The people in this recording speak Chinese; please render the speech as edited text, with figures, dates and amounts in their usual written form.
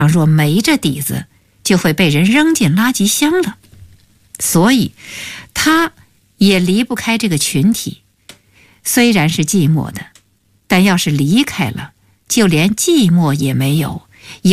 若没这底子，就会被人扔进垃圾箱了。所以他也离不开这个群体，虽然是寂寞的，但要是离开了，就连寂寞也没有，